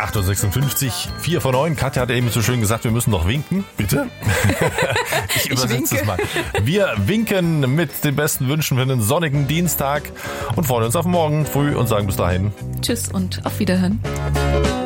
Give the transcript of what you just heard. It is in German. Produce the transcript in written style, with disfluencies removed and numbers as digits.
8.56 Uhr, 4 vor 9. Katja hat eben so schön gesagt, wir müssen noch winken. Bitte? Ich übersetze es mal. Wir winken mit den besten Wünschen für einen sonnigen Dienstag und freuen uns auf morgen früh und sagen bis dahin. Tschüss und auf Wiederhören.